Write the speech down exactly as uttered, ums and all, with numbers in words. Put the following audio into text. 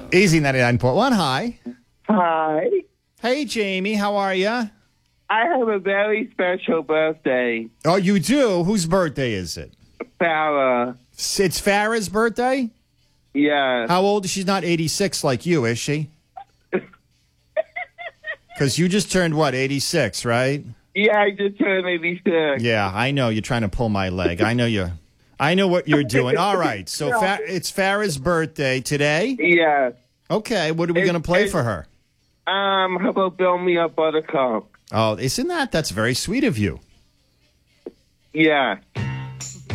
Easy ninety-nine point one. Hi. Hi. Hey, Jamie. How are you? I have a very special birthday. Oh, you do? Whose birthday is it? Farrah. It's Farrah's birthday? Yeah. How old is she? She's not eighty-six like you, is she? Because you just turned, what, eighty-six, right? Yeah, I just turned eighty-six. Yeah, I know. You're trying to pull my leg. I know you. I know what you're doing. All right. So Fa- it's Farrah's birthday today? Yeah. Okay. What are we going to play for her? Um, how about Build Me Up Buttercup? Oh, isn't that? That's very sweet of you. Yeah.